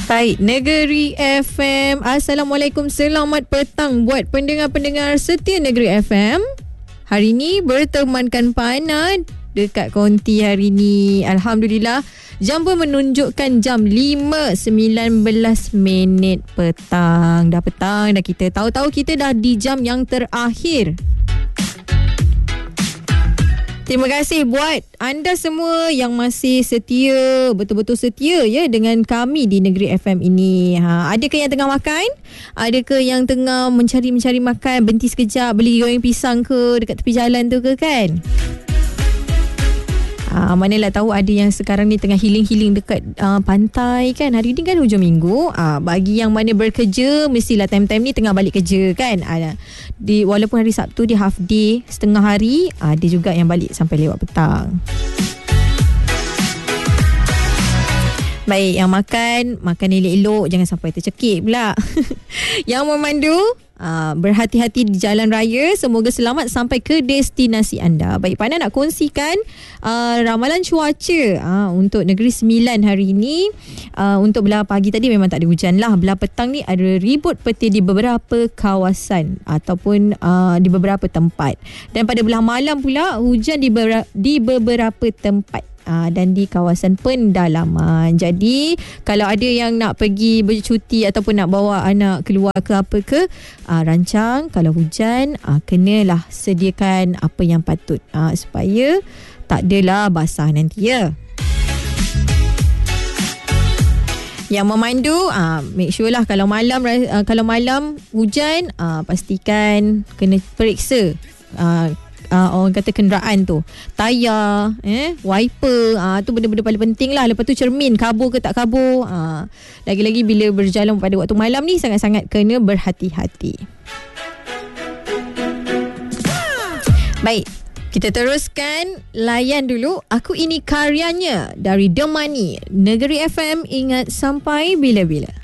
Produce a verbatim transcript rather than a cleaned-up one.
Baik, Negeri F M. Assalamualaikum, selamat petang buat pendengar-pendengar setia Negeri F M. Hari ni bertemankan Pana dekat konti hari ni. Alhamdulillah, jam pun menunjukkan jam lima sembilan belas minit petang. Dah petang dah kita. Tahu-tahu kita dah di jam yang terakhir. Terima kasih buat anda semua yang masih setia, betul-betul setia ya dengan kami di Negeri F M ini. Ha, adakah yang tengah makan? Adakah yang tengah mencari-mencari makan, berhenti sekejap beli goreng pisang ke dekat tepi jalan tu ke kan? Ha, manalah tahu ada yang sekarang ni tengah healing-healing dekat uh, pantai kan. Hari ni kan hujung minggu. Ha, bagi yang mana bekerja, mestilah time-time ni tengah balik kerja kan. Ha, di, walaupun hari Sabtu dia half day, setengah hari, ada juga yang balik sampai lewat petang. Baik, yang makan, makan elok-elok, jangan sampai tercekik pula. Yang memandu, Uh, berhati-hati di jalan raya. Semoga selamat sampai ke destinasi anda. Baik, Pana nak kongsikan uh, ramalan cuaca uh, untuk Negeri Sembilan hari ini. uh, Untuk belah pagi tadi memang tak ada hujan lah. Belah petang ni ada ribut petir di beberapa kawasan ataupun uh, di beberapa tempat. Dan pada belah malam pula hujan di, beberapa, di beberapa tempat. Aa, dan di kawasan pendalaman. Jadi kalau ada yang nak pergi bercuti ataupun nak bawa anak keluar ke apa ke, aa, rancang kalau hujan, aa, kenalah sediakan apa yang patut aa, supaya tak adalah basah nanti ya. Yang memandu, aa, make sure lah kalau malam aa, kalau malam hujan, aa, pastikan kena periksa aa, Uh, orang kata kenderaan tu, tayar, eh, wiper, uh, tu benda-benda paling penting lah. Lepas tu cermin, kabur ke tak kabur. uh, Lagi-lagi bila berjalan pada waktu malam ni, sangat-sangat kena berhati-hati. Baik, kita teruskan. Layan dulu Aku Ini Karyanya dari The Money. Negeri F M, ingat sampai bila-bila.